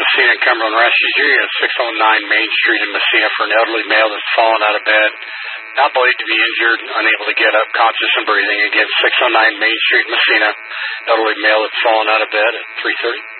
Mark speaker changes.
Speaker 1: Messina and Cumberland Rescues. You're at 609 Main Street in Messina for an elderly male that's fallen out of bed, not believed to be injured, unable to get up, conscious and breathing. Again, 609 Main Street, Messina, elderly male that's fallen out of bed at 3:30.